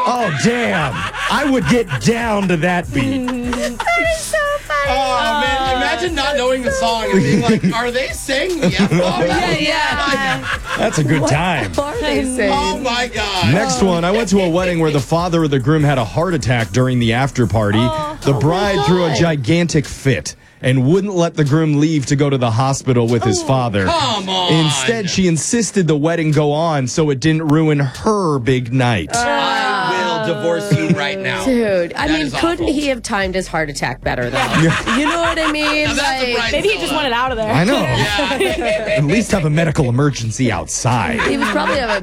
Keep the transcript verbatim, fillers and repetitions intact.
Oh, damn. I would get down to that beat. That is so funny. Oh, man. Imagine not knowing the song and being like, are they saying the F-bomb? Yeah, yeah. That's a good time. What are they saying? Oh, my God. Next one, I went to a wedding where the father of the groom had a heart attack during the after party. Oh, the bride oh threw a gigantic fit and wouldn't let the groom leave to go to the hospital with his father. Come on. Instead, she insisted the wedding go on so it didn't ruin her big night. I will divorce you right now. Dude, I That mean, is couldn't awful. he have timed his heart attack better, though? You know what I mean? Now that's a Like, bright Maybe he just solo. wanted out of there. I know. Yeah. At least have a medical emergency outside. he was probably a